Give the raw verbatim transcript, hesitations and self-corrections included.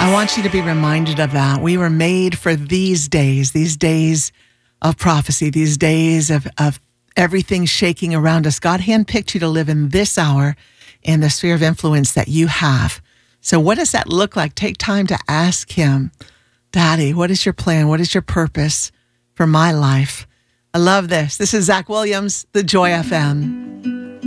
I want you to be reminded of that. We were made for these days, these days of prophecy, these days of, of everything shaking around us. God handpicked you to live in this hour in the sphere of influence that you have. So what does that look like? Take time to ask him, Daddy, what is your plan? What is your purpose for my life? I love this. This is Zach Williams, The Joy F M.